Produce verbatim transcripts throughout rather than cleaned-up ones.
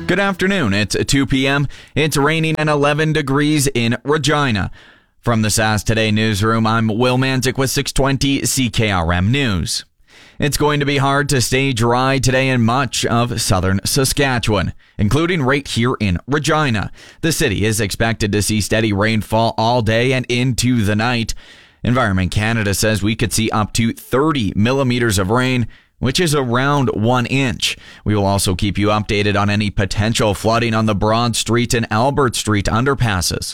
Good afternoon. It's two p.m. It's raining and eleven degrees in Regina. From the S A S Today newsroom, I'm Will Manzik with six twenty C K R M News. It's going to be hard to stay dry today in much of southern Saskatchewan, including right here in Regina. The city is expected to see steady rainfall all day and into the night. Environment Canada says we could see up to thirty millimeters of rain, which is around one inch. We will also keep you updated on any potential flooding on the Broad Street and Albert Street underpasses.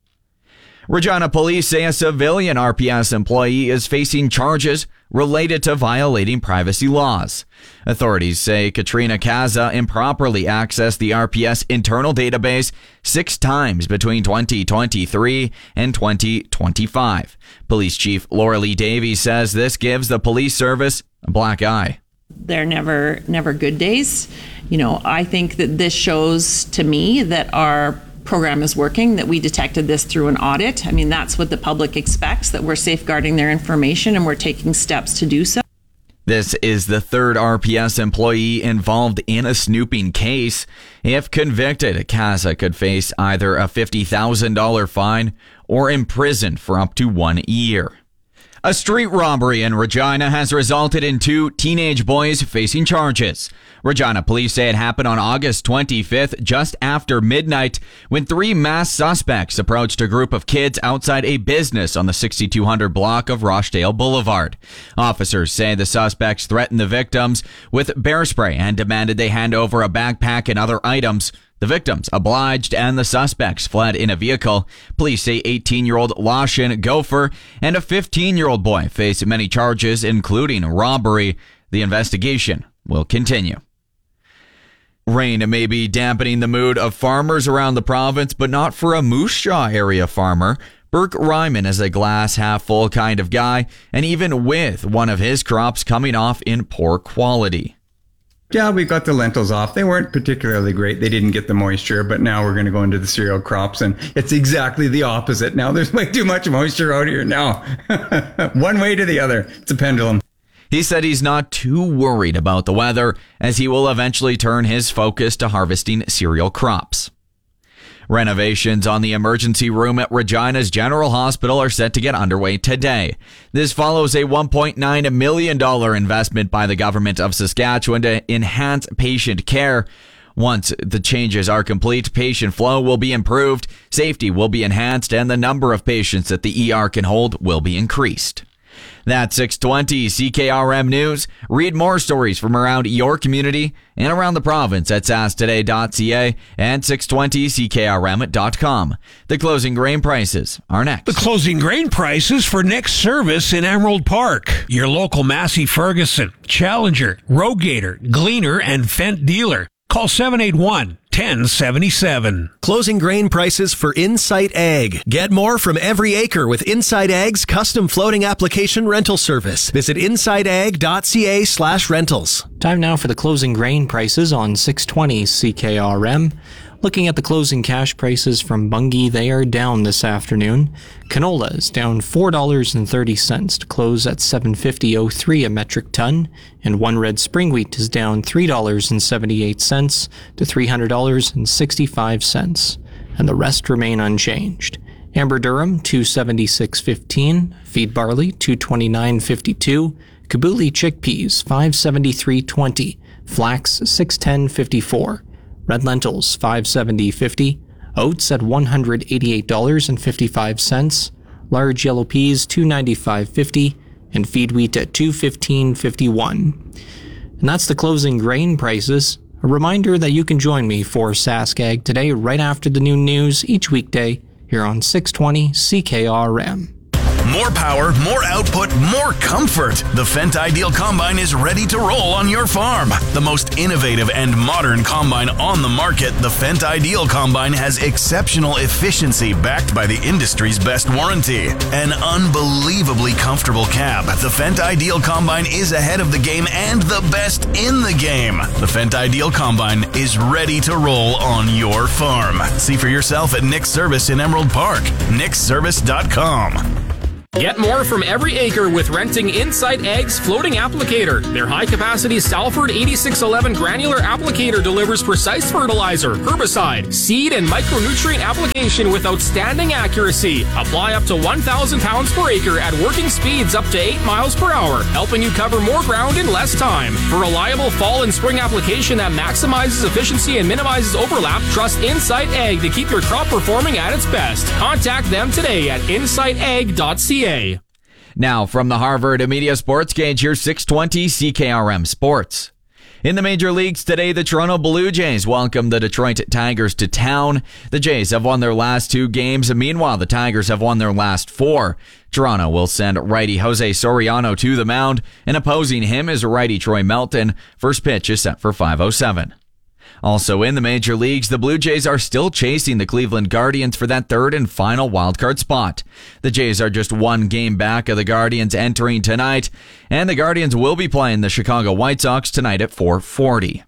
Regina police say a civilian R P S employee is facing charges related to violating privacy laws. Authorities say Katrina Kaza improperly accessed the R P S internal database six times between twenty twenty-three and twenty twenty-five. Police Chief Laura Lee Davies says this gives the police service a black eye. They're never, never good days. You know, I think that this shows to me that our program is working, that we detected this through an audit. I mean, that's what the public expects, that we're safeguarding their information and we're taking steps to do so. This is the third R P S employee involved in a snooping case. If convicted, Kaza could face either a fifty thousand dollars fine or imprisoned for up to one year. A street robbery in Regina has resulted in two teenage boys facing charges. Regina police say it happened on August twenty-fifth, just after midnight, when three masked suspects approached a group of kids outside a business on the sixty-two hundred block of Rochdale Boulevard. Officers say the suspects threatened the victims with bear spray and demanded they hand over a backpack and other items. The victims obliged and the suspects fled in a vehicle. Police say eighteen-year-old Lashin Gopher and a fifteen-year-old boy face many charges, including robbery. The investigation will continue. Rain may be dampening the mood of farmers around the province, but not for a Moose Jaw area farmer. Burke Ryman is a glass-half-full kind of guy, and even with one of his crops coming off in poor quality. Yeah, we got the lentils off. They weren't particularly great. They didn't get the moisture, but now we're going to go into the cereal crops, and it's exactly the opposite. Now there's way too much moisture out here now. One way to the other. It's a pendulum. He said he's not too worried about the weather, as he will eventually turn his focus to harvesting cereal crops. Renovations on the emergency room at Regina's General Hospital are set to get underway today. This follows a one point nine million dollars investment by the government of Saskatchewan to enhance patient care. Once the changes are complete, patient flow will be improved, safety will be enhanced, and the number of patients that the E R can hold will be increased. That's six twenty C K R M News. Read more stories from around your community and around the province at S A S today dot C A and six twenty C K R M dot com. The closing grain prices are next. The closing grain prices for next service in Emerald Park. Your local Massey Ferguson, Challenger, Rogator, Gleaner, and Fendt dealer. Call seven eight one, one oh seven seven. Closing grain prices for Insight Ag. Get more from every acre with Insight Ag's custom floating application rental service. Visit insight ag dot c a slash rentals. Time now for the closing grain prices on six twenty C K R M. Looking at the closing cash prices from Bunge, they are down this afternoon. Canola is down four dollars and thirty cents to close at seven fifty oh three a metric ton, and one red spring wheat is down three dollars and seventy-eight cents to three hundred dollars and sixty-five cents, and the rest remain unchanged. Amber durum two seventy-six fifteen, feed barley two twenty-nine fifty-two, Kabuli chickpeas five seventy-three twenty, flax six ten fifty-four. Red lentils, five seventy fifty. Oats at one hundred eighty-eight dollars and fifty-five cents. Large yellow peas, two ninety-five fifty. And feed wheat at two fifteen fifty-one. And that's the closing grain prices. A reminder that you can join me for Saskag Today right after the noon news each weekday here on six twenty C K R M. More power, more output, more comfort. The Fendt Ideal Combine is ready to roll on your farm. The most innovative and modern combine on the market, the Fendt Ideal Combine has exceptional efficiency backed by the industry's best warranty. An unbelievably comfortable cab. The Fendt Ideal Combine is ahead of the game and the best in the game. The Fendt Ideal Combine is ready to roll on your farm. See for yourself at Nick's Service in Emerald Park. Nick's Service dot com. Get more from every acre with renting Inside Ag's floating applicator. Their high-capacity Salford eighty-six eleven granular applicator delivers precise fertilizer, herbicide, seed, and micronutrient application with outstanding accuracy. Apply up to one thousand pounds per acre at working speeds up to eight miles per hour, helping you cover more ground in less time. For reliable fall and spring application that maximizes efficiency and minimizes overlap, trust Inside Ag to keep your crop performing at its best. Contact them today at inside ag dot c a. Now, from the Harvard Media Sports Cage, here's six twenty C K R M Sports. In the major leagues today, the Toronto Blue Jays welcome the Detroit Tigers to town. The Jays have won their last two games. Meanwhile, the Tigers have won their last four. Toronto will send righty Jose Soriano to the mound, and opposing him is righty Troy Melton. First pitch is set for five oh seven. Also in the major leagues, the Blue Jays are still chasing the Cleveland Guardians for that third and final wildcard spot. The Jays are just one game back of the Guardians entering tonight, and the Guardians will be playing the Chicago White Sox tonight at four forty.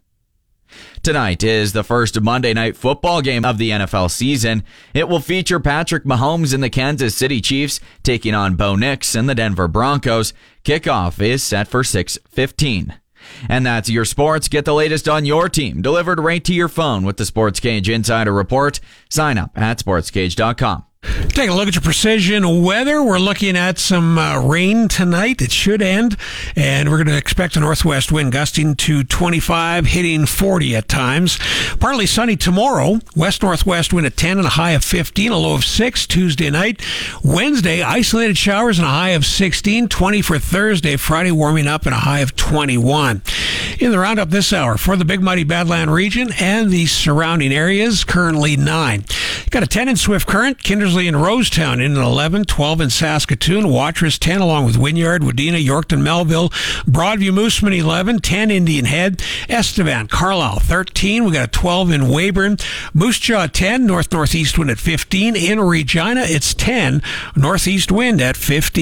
Tonight is the first Monday Night Football game of the N F L season. It will feature Patrick Mahomes and the Kansas City Chiefs taking on Bo Nix and the Denver Broncos. Kickoff is set for six fifteen. And that's your sports. Get the latest on your team delivered right to your phone with the Sports Cage Insider Report. Sign up at sports cage dot com. Take a look at your precision weather. We're looking at some uh, rain tonight. It should end, and we're going to expect a northwest wind gusting to twenty-five, hitting forty at times. Partly sunny tomorrow. West-northwest wind at ten and a high of fifteen, a low of six Tuesday night. Wednesday, isolated showers and a high of sixteen, twenty for Thursday. Friday, warming up and a high of twenty-one. In the roundup this hour, for the Big Muddy Badland region and the surrounding areas, currently nine. Got a ten in Swift Current, Kindersley and Rosetown in an eleven, twelve in Saskatoon, Watrous ten along with Wynyard, Wadena, Yorkton, Melville, Broadview, Moosomin eleven, ten Indian Head, Estevan, Carlisle thirteen, we got a twelve in Weyburn, Moose Jaw ten, north-northeast wind at fifteen, in Regina it's ten, northeast wind at fifteen.